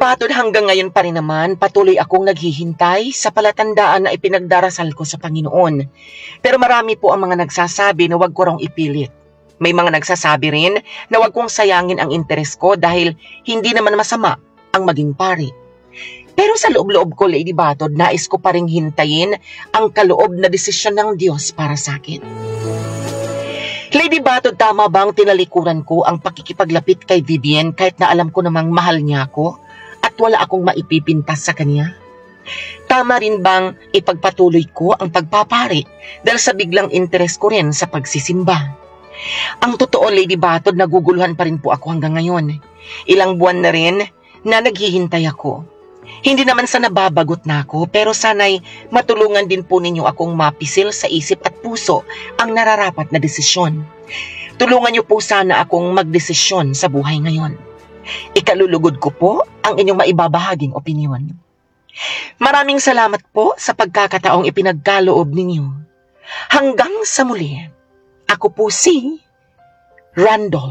Batod hanggang ngayon pa rin naman, patuloy akong naghihintay sa palatandaan na ipinagdarasal ko sa Panginoon. Pero marami po ang mga nagsasabi na wag ko rong ipilit. May mga nagsasabi rin na wag kong sayangin ang interes ko dahil hindi naman masama ang maging pari. Pero sa loob-loob ko, Lady Batod, nais ko pa ring hintayin ang kaloob na desisyon ng Diyos para sa akin. Lady Batod, tama bang tinalikuran ko ang pakikipaglapit kay Vivian kahit na alam ko namang mahal niya ako at wala akong maipipintas sa kanya? Tama rin bang ipagpatuloy ko ang pagpapari dahil sa biglang interes ko rin sa pagsisimba? Ang totoo, Lady Batod, naguguluhan pa rin po ako hanggang ngayon. Ilang buwan na rin na naghihintay ako. Hindi naman sa nababagot na ako, pero sana'y matulungan din po ninyo akong mapisil sa isip at puso ang nararapat na desisyon. Tulungan niyo po sana akong magdesisyon sa buhay ngayon. Ikalulugod ko po ang inyong maibabahaging opinyon. Maraming salamat po sa pagkakataong ipinagkaloob ninyo. Hanggang sa muli, ako po si Randolph.